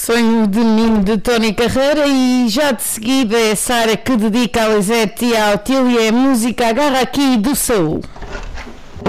Sonho de Menino de Tony Carreira e já de seguida é Sara que dedica a Lisete e ao Tília a música Agarra Aqui do Saúl.